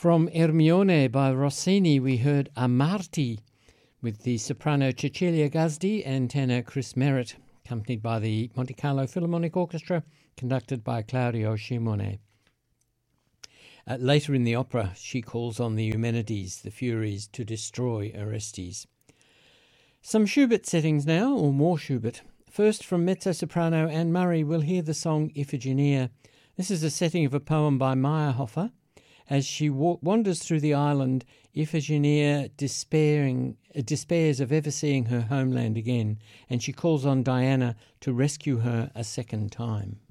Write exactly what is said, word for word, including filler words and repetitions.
From Ermione by Rossini, we heard Amarti with the soprano Cecilia Gazdi and tenor Chris Merritt, accompanied by the Monte Carlo Philharmonic Orchestra, conducted by Claudio Scimone. Uh, later in the opera, she calls on the Eumenides, the Furies, to destroy Orestes. Some Schubert settings now, or more Schubert. First, from mezzo-soprano Anne Murray, we'll hear the song Iphigenia. This is a setting of a poem by Meyerhofer. As she wa- wanders through the island, Iphigenia despairing, uh, despairs of ever seeing her homeland again, and she calls on Diana to rescue her a second time.